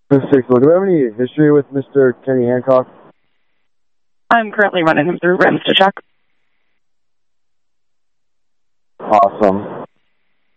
Do we have any history with Mr. Kenny Hancock? I'm currently running him through REMS to check. Awesome.